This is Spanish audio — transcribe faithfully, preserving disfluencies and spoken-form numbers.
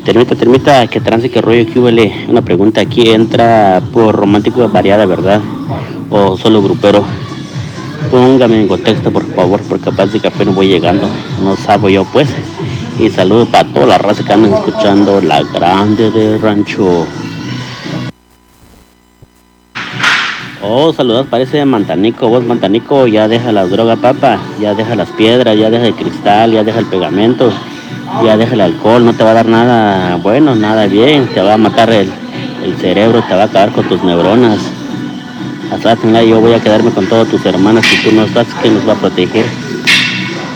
Termita, termita, que trance, que rollo, que huele. Una pregunta aquí, ¿entra por romántico variada, verdad? ¿O solo grupero? Póngame en contexto, por favor, porque capaz de que apenas voy llegando. No sabo yo, pues. Y saludos para toda la raza que andan escuchando La Grande de Rancho. Oh, saludos, parece Mantanico. Vos, Mantanico, ya deja la droga, papa. Ya deja las piedras, ya deja el cristal, ya deja el pegamento. Ya deja el alcohol, no te va a dar nada bueno, nada bien. Te va a matar el, el cerebro, te va a acabar con tus neuronas. Hasta yo voy a quedarme con todas tus hermanas y tú no estás, ¿quién nos va a proteger?